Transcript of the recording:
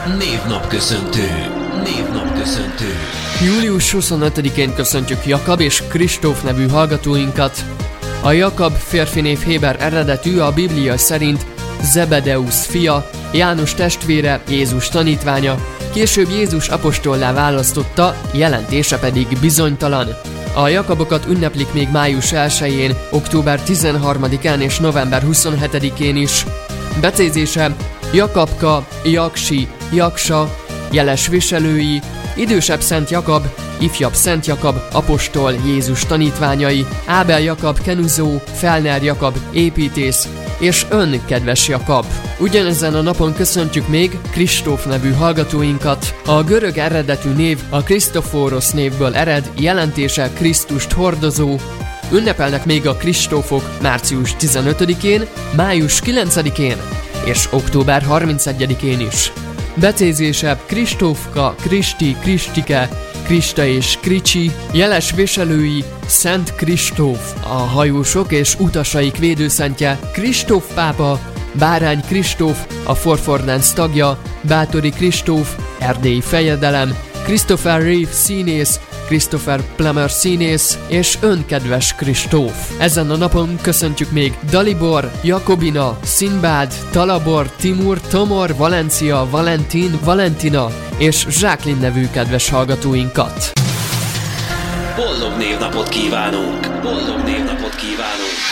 Névnapköszöntő. Július 25-én köszöntjük Jakab és Kristóf nevű hallgatóinkat. A Jakab férfinév héber eredetű, a Biblia szerint Zebedeusz fia, János testvére, Jézus tanítványa, később Jézus apostollá választotta, jelentése pedig bizonytalan. A Jakabokat ünneplik még május 1-én, október 13-án és november 27-én is. Becézése Jakabka, Jaksi, Jaksa, jeles viselői, idősebb Szent Jakab, ifjabb Szent Jakab, apostol, Jézus tanítványai, Ábel Jakab, kenuzó, Felner Jakab, építész, és ön, kedves Jakab. Ugyanezen a napon köszöntjük még Kristóf nevű hallgatóinkat. A görög eredetű név a Krisztoforos névből ered, jelentése Krisztust hordozó. Ünnepelnek még a Kristófok március 15-én, május 9-én és október 31-én is. Becézése Kristófka, Kristi, Kristike, Krista és Kricsi, jeles viselői Szent Kristóf, a hajósok és utasaik védőszentje, Kristóf pápa, Bárány Kristóf, a Forfordance tagja, Bátori Kristóf, erdélyi fejedelem, Christopher Reeve színész, Christopher Plummer színész, és ön, kedves Kristóf. Ezen a napon köszöntjük még Dalibor, Jakobina, Sinbád, Talabor, Timur, Tomor, Valencia, Valentin, Valentina és Jacqueline nevű kedves hallgatóinkat. Boldog névnapot kívánunk!